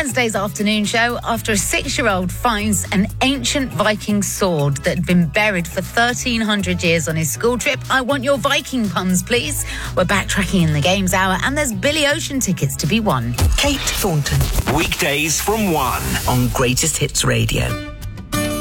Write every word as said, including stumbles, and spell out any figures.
Wednesday's afternoon show, after a six-year-old finds an ancient Viking sword that had been buried for thirteen hundred years on his school trip. I want your Viking puns, please. We're backtracking in the Games Hour, and there's Billy Ocean tickets to be won. Kate Thornton. Weekdays from one on Greatest Hits Radio.